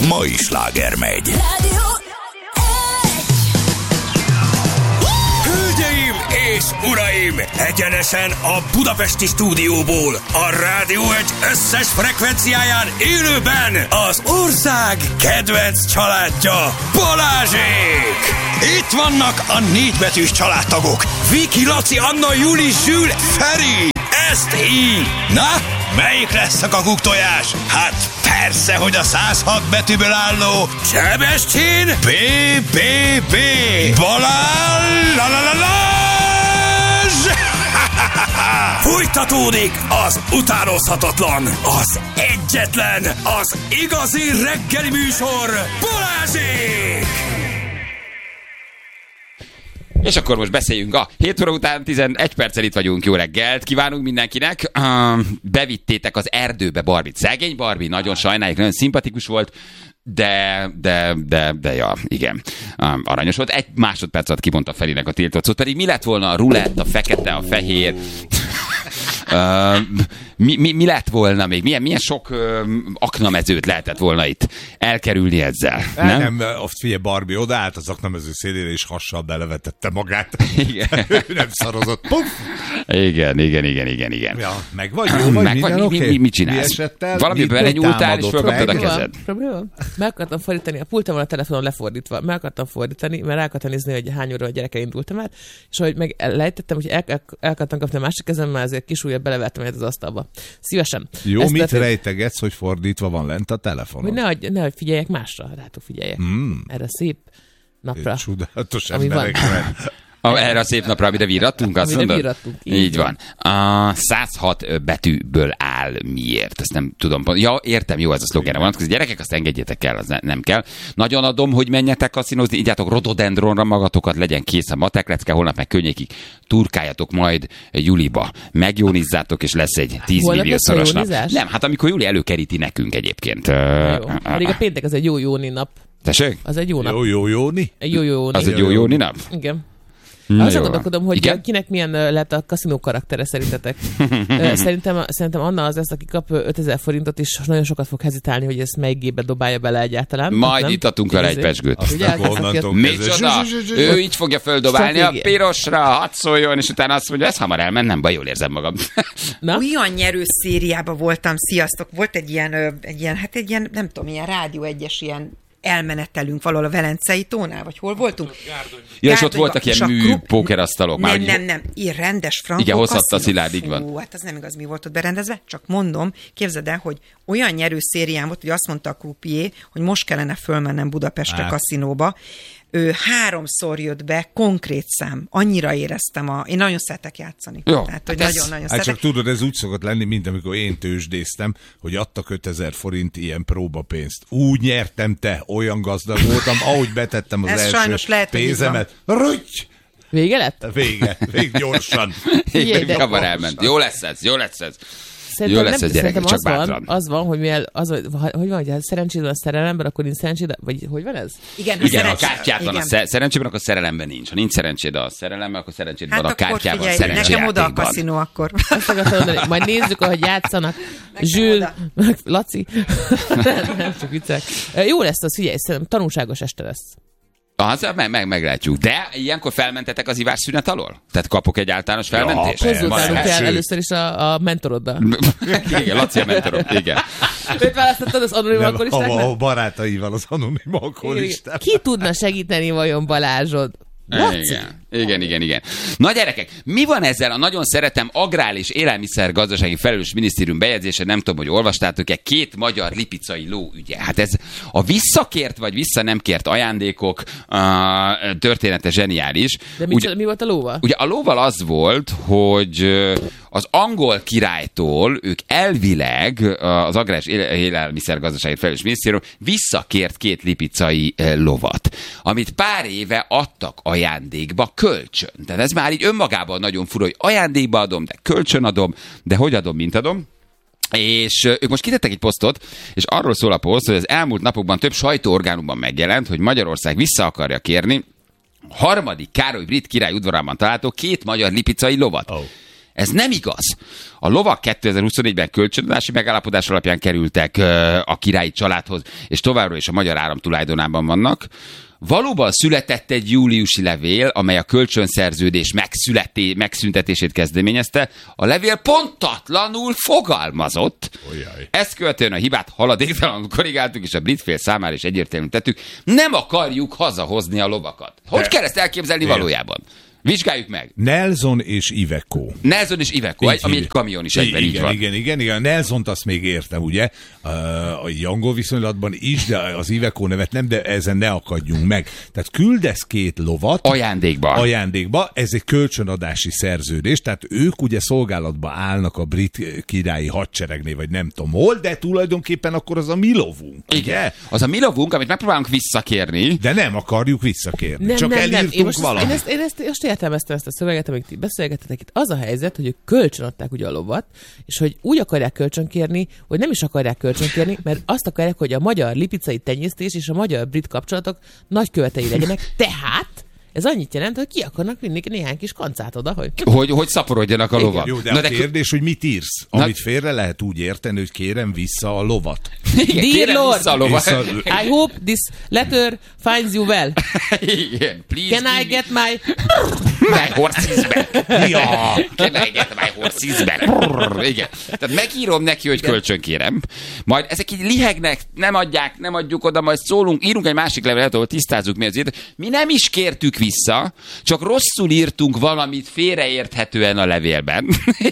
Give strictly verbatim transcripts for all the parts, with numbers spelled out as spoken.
mai sláger megy. Hölgyeim és uraim, egyenesen a budapesti stúdióból, a Rádió egy összes frekvenciáján élőben az ország kedvenc családja, Balázsék! Itt vannak a négybetűs családtagok, Viki, Laci, Anna, Juli, Zsül, Feri, ezt így. Na, melyik lesz a kakuktojás? Hát persze, hogy a száz hat betűből álló Sebestyén bé bé bé Balázs! Fújtatódik az utánozhatatlan, az egyetlen, az igazi reggeli műsor, Balázsék! És akkor most beszéljünk a hét óra után tizenegy perccel itt vagyunk. Jó reggelt kívánunk mindenkinek. Uh, bevittétek az erdőbe Barbit. Szegény Barbie, nagyon sajnáljuk, nagyon szimpatikus volt, de, de, de, de, ja, igen. Um, aranyos volt. Egy másodperc alatt kimondta Ferinek a tiltott szót, pedig mi lett volna a rulett, a fekete, a fehér... Uh, mi, mi, mi lett volna még? Milyen, milyen sok uh, aknamezőt lehetett volna itt elkerülni ezzel? El, nem? nem, azt figyelj, Barbie odaállt az aknamező szélére, és hassal belevetette magát. Igen. Ő nem szarozott. Puff! Igen, igen, igen, igen, igen. Ja, meg vagy, jó vagy, meg minden vagy, oké? mi, mi, mit csinálsz? Valami belenyúltál, és fölkaptad a kezed. Probléma? Meg akartam fordítani, a pultam van a telefonon lefordítva, meg akartam fordítani, mert el akartam nézni, hogy hány óra a gyerekkel indultam át, és hogy meg lejtettem, hogy el, el, el akartam kapni a másik kezemmel, ezért kis ujjat belevettem az asztalba. Szívesen. Jó, Ezt mit történt... rejtegetsz, hogy fordítva van lent a telefonon? Hogy nehogy, nehogy figyeljek másra, rátok figyeljek. Mm. Erre szép napra. Csodálatos Ami emberekre. A, erre a szép napra, amire virrattunk, azt Amire mondod? virrattunk, így Így van. A száz hat betűből áll miért? Ezt nem tudom. Ja, értem, jó ez a szlogenre vonatkozik. Gyerekek, azt engedjétek el, az ne, nem kell. Nagyon adom, hogy menjetek kaszinozni, ígyátok rododendronra magatokat, legyen kész a mateklecke, holnap meg könnyékig turkáljatok majd Juliba. Megjónizzátok, és lesz egy tíz millió szoros nap. Nem, hát amikor Juli előkeríti nekünk egyébként. Jó. Pedig a péntek az egy jó jóni nap. Tessék? Az egy jó nap. Jó, jó, jóni? Egy jó jóni. Az egy jó jóni nap? Igen. Na, azt gondolkodom, hogy igen? kinek milyen lett a kaszinó karaktere szerintetek. szerintem, szerintem Anna az lesz, aki kap ötezer forintot, és nagyon sokat fog hezitálni, hogy ezt melyik gépbe dobálja bele egyáltalán. Majd itatunk vele egy pesgőt. Micsoda? Ő így fogja földobálni a pirosra, hadd szóljon, és utána azt mondja, ez hamar elment, nem baj, jól érzem magam. Na? Olyan nyerő szériában voltam, sziasztok, volt egy ilyen, egy ilyen, hát egy ilyen, nem tudom, ilyen Rádió egyes ilyen elmenetelünk valahol a Velencei tónál, vagy hol voltunk? Ja, és ott voltak ilyen mű krup... pókerasztalok. Nem, már, nem, nem, ilyen rendes frankó. Igen, hozhatta a Szilárd, így van. Fú, hát az nem igaz, mi volt ott berendezve, csak mondom, képzeld el, hogy olyan nyerő szérián volt, hogy azt mondta a krupié, hogy most kellene fölmennem Budapestre kaszinóba. Ő háromszor jött be, konkrét szám. Annyira éreztem a... Én nagyon szeretek játszani. Jó, tehát, hogy hát nagyon-nagyon hát szeretek. csak tudod, ez úgy szokott lenni, mint amikor én tőzsdéztem, hogy adtak ötezer forint ilyen próbapénzt. Úgy nyertem, te, olyan gazdag voltam, ahogy betettem az ez első lehet, pénzemet. Rügy! Vége lett? Vége, vég gyorsan. Igen, hamar elment. Jó lesz ez, jó lesz ez. Szerintem, Jó lesz nem, ez, gyerekek, csak az van, bátran. az van, hogy mivel, az, hogy van, hogy ha szerencséd van a szerelemben, akkor nincs szerencséd, vagy hogy van ez? Igen, Igen, a kártyát van a szer- szerencsében, akkor szerelemben nincs. Ha nincs szerencséd a szerelemben, akkor szerencséd hát van a kártyával, a nekem oda a kaszinó akkor. Azt akartam mondani, majd nézzük, ahogy játszanak. Zsül, meg Laci. nem, nem csak viccek. Jó lesz az, figyelj, szerintem tanulságos este lesz. Az, meg, meg, meglátjuk. De ilyenkor felmentetek az ivásszünet alól? Tehát kapok egy általános felmentést? Ja, konzultálunk persze. el először is a, a mentoroddal. Igen, Laci a mentorom, igen. Őt választottad az anonim Nem, alkoholistáknak? a, a barátaival az anonim alkoholistát. Ki tudna segíteni vajon Balázsod? Igen. Igen, igen, igen. Na gyerekek, mi van ezzel a nagyon szeretem agrár és élelmiszer gazdasági felelős minisztérium bejegyzése, nem tudom, hogy olvastátok-e, két magyar lipicai ló ügye. Hát ez a visszakért vagy vissza nem kért ajándékok uh, története zseniális. De mi, ugye, mi volt a lóval? Ugye a lóval az volt, hogy az angol királytól ők elvileg az agrár és élelmiszer gazdasági felelős minisztérium visszakért két lipicai lovat, amit pár éve adtak ajándékba kölcsön. Tehát ez már így önmagában nagyon fura, hogy ajándékba adom, de kölcsön adom, de hogy adom, mint adom. És ők most kitettek egy posztot, és arról szól a poszt, hogy az elmúlt napokban több sajtóorgánumban megjelent, hogy Magyarország vissza akarja kérni harmadik Károly brit király udvarában található két magyar lipicai lovat. Oh. Ez nem igaz. A lovak kétezer-huszonnégyben kölcsönadási megállapodás alapján kerültek ö, a királyi családhoz, és továbbra is a magyar állam tulajdonában vannak. Valóban született egy júliusi levél, amely a kölcsönszerződés megszületé, megszüntetését kezdeményezte. A levél pontatlanul fogalmazott. Ojjaj. Ezt követően a hibát haladéktalanul korrigáltuk, és a brit fél számára is egyértelműen tettük. Nem akarjuk hazahozni a lovakat. Hogy De... kell ezt elképzelni valójában? Vizsgáljuk meg. Nelson és Iveco. Nelson és Iveco, egy, ami egy kamion is egyben, igen, így van. Igen, igen, igen. Nelsont azt még értem, ugye, a angol viszonylatban is, de az Iveco nevet nem, de ezen ne akadjunk meg. Tehát küldesz két lovat. Ajándékba. Ajándékba. Ez egy kölcsönadási szerződés, tehát ők ugye szolgálatba állnak a brit királyi hadseregnél, vagy nem tudom hol, de tulajdonképpen akkor az a mi lovunk. Igen. Ugye? Az a mi lovunk, amit megpróbálunk visszakérni. De nem akarjuk visszakérni. Nem, Csak nem, elírtunk nem. Én most valamit. Ezt, én, ezt, én ezt értelmeztem ezt a szöveget, amit ti beszélgettetek itt. Az a helyzet, hogy ők kölcsönadták ugye a lovat, és hogy úgy akarják kölcsönkérni, hogy nem is akarják kölcsönkérni, mert azt akarják, hogy a magyar lipicai tenyésztés és a magyar-brit kapcsolatok nagykövetei legyenek. Tehát ez annyit jelent, hogy ki akarnak vinni néhány kis kancát oda, hogy... Hogy, hogy szaporodjanak a lovak. Jó, de Na, a de kérdés, hogy mit írsz? Na... Amit félre lehet úgy érteni, hogy kérem vissza a lovat. Igen, Dear kérem Lord, vissza a lovat. Vissza... I hope this letter finds you well. Igen, please Can I give get my... my horses back? Ja. Can I get my horses back? Brrr, igen. Tehát megírom neki, hogy kölcsön kérem. Majd ezek így lihegnek, nem adják, nem adjuk oda, majd szólunk, írunk egy másik levelet, ahol tisztázzuk mi azért. Mi nem is kértük vissza, csak rosszul írtunk valamit félreérthetően a levélben.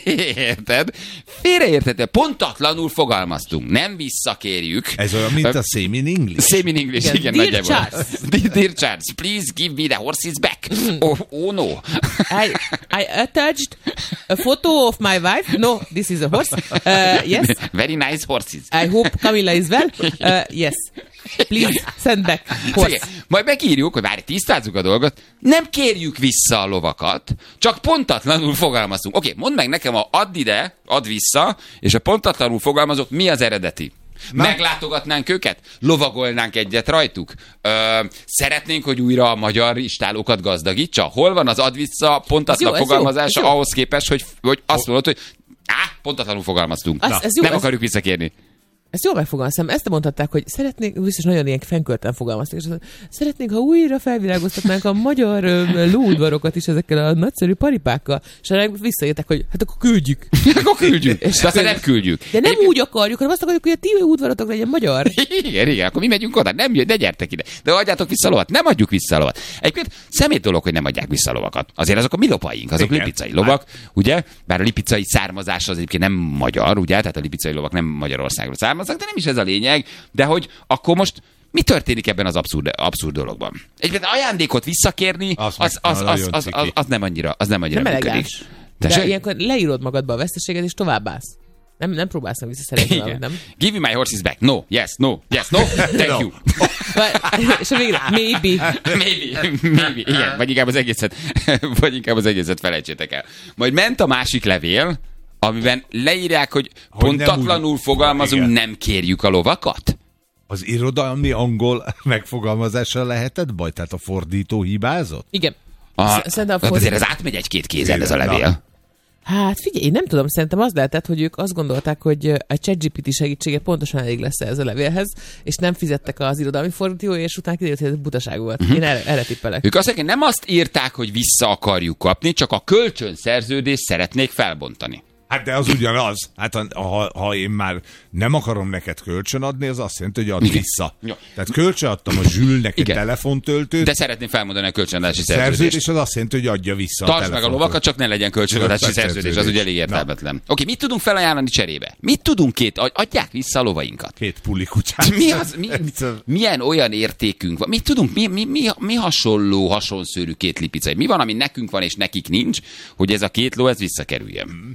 Érted? Félreérthetően, pontatlanul fogalmaztunk. Nem visszakérjük. Ez olyan, mint a same in English. Same in English, igen, Igen, igen Dear nagyjából. Charles. Dear Charles, please give me the horses back. Oh, oh no. I, I attached a photo of my wife. No, this is a horse. Uh, yes. Very nice horses. I hope Camilla is well. Uh, yes. Please send back horse. Igen. Majd megírjuk, hogy várj, tisztázzuk a dolgot, nem kérjük vissza a lovakat, csak pontatlanul fogalmazunk. Oké, mondd meg nekem, a add ide, add vissza, és a pontatlanul fogalmazok, mi az eredeti? Na. Meglátogatnánk őket? Lovagolnánk egyet rajtuk? Ö, szeretnénk, hogy újra a magyar istálókat gazdagítsa? Hol van az add vissza pontatlan ez jó, fogalmazása ez jó, ez jó. ahhoz képest, hogy, hogy azt mondod, hogy á, pontatlanul fogalmaztunk. Az- ez jó, nem ez- akarjuk visszakérni. Ezt jól megfogalmaztam. Ezt mondhatták, hogy szeretnénk, biztos nagyon ilyen fenkölten fogalmaztak, és azt mondták, szeretnénk, ha újra felvilágoztatnánk a magyar ö, lóudvarokat is ezekkel a nagyszerű paripákkal. És arra visszajöttek, hogy hát akkor küldjük. Akkor küldjük. És aztán nem küldjük. De nem úgy akarjuk, hanem azt akarjuk, hogy a ti udvarotok legyen magyar. Igen, igen, akkor mi megyünk oda, nem jön, de gyertek ide. De adjátok vissza a lovat, nem adjuk vissza a lovat. Egyébként szemét dolog, hogy nem adják vissza a lovakat. Azért azok a mi lovaink, azok Igen. lipicai lovak, ugye? Bár a lipicai származás az egyébként nem magyar, ugye? Tehát a lipicai lovak nem Magyarországról származnak, de nem is ez a lényeg. De hogy akkor most mi történik ebben az abszurd, abszurd dologban? Egyébként ajándékot visszakérni, az, Az az, meg- az, az, nagyon az, az, ciki. az nem annyira, az nem annyira Nem működik. elegáns. Tessék? De ilyenkor leírod magadba a veszteséget, és továbbállsz. Nem, nem próbálsz meg visszaszerezni valamit, nem? Give me my horses back. No, yes, no, yes, no, thank No. you. Vagy, és a végre, maybe. Maybe, maybe, igen, vagy inkább az egészet, vagy inkább az egészet felejtsétek el. Majd ment a másik levél, amiben leírják, hogy, Hogy nem pontatlanul úgy- fogalmazunk, Igen. nem kérjük a lovakat. Az irodalmi angol megfogalmazással lehetett baj? Tehát a fordító hibázott? Igen. A, Sz- Szerintem a hát azért fordít- ez átmegy egy-két kézen, ez a Na. levél. Hát figyelj, én nem tudom, szerintem az lehetett, hogy ők azt gondolták, hogy a ChatGPT segítsége pontosan elég lesz ez a levélhez, és nem fizettek az irodalmi fordítói, és utána kiderült, hogy ez butaság volt. Uh-huh. Én erre, erre tippelek. Ők azt mondják, hogy nem azt írták, hogy vissza akarjuk kapni, csak a kölcsönszerződést szeretnék felbontani. Hát de az ugyanaz. Hát ha, ha én már nem akarom neked kölcsön adni, az azt jelenti, hogy add Igen. vissza. Jó. Tehát kölcsön adtam a Zsülnek egy Igen. telefontöltőt, De szeretném felmondani a kölcsönadási szerződést. szerződés az azt jelenti, hogy adja vissza a Tartsd meg a telefontöltőt. lovakat, csak ne legyen kölcsönadási Kölcsön szerződés, az ugye elég szerződés. értelmetlen. Oké, mit tudunk felajánlani cserébe? Mit tudunk két, adják vissza a lovainkat. Két puli kutyát. Mi az, mi, Egyszer. milyen olyan értékünk van? Mit tudunk, mi, mi, mi, mi hasonló, hasonszőrű két lipicai? Mi van, ami nekünk van és nekik nincs, hogy ez a két ló ez visszakerüljön? Mit tudunk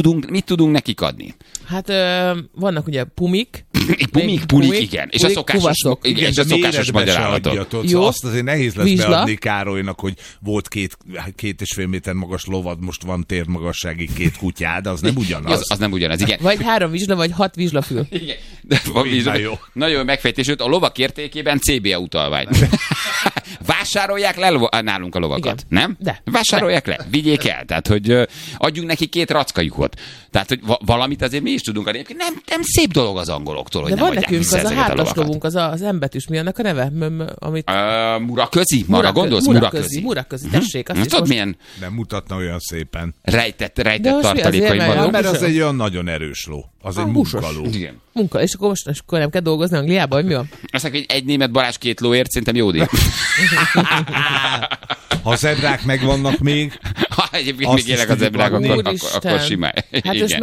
tudunk, mit tudunk nekik adni? Hát ö, vannak ugye pumik. Pumik, pulik, igen. És a szokásos, igen, és a szokásos magyar állatok. Jó. Azt azért nehéz lesz Vizsla. beadni Károlynak, hogy volt két, két és fél méter magas lovad, most van térmagasságig két kutyád, az nem ugyanaz. Az, az nem ugyanaz, igen. Vagy három vizsla, vagy hat vizslafül. Igen. De van vizsla, jó. Nagyon megfejtés, a lovak értékében cé bé á utalvány. Vásárolják le nálunk a lovakat, igen. nem? De. Vásárolják le, vigyék el. Tehát, hogy uh, adjunk neki két rackajukat. Tehát, hogy va- valamit azért mi is tudunk adni. Nem, nem szép dolog az angoloktól, hogy de nem van adják nekünk vissza az a ezeket a hátas lovakat. lovunk, az a, az embetűs, mi annak a neve? M- m- amit... Uh, muraközi? Marra gondolsz? Muraközi. Muraközi, tessék. Azt hm? Tudod, most... milyen nem mutatna olyan szépen. Rejtett, rejtett tartalékai vannak. vannak. Mert az egy olyan nagyon erős ló. Az egy munkaló. Igen. Munka, és akkor most és akkor nem kell dolgozni Angliában, vagy mi van? Azt mondja, hogy egy német Balázs két lóért szerintem jó díj. Ha zebrák megvannak még, ha egyébként még élek a zebrák, akkor, akkor, akkor simán. Hát most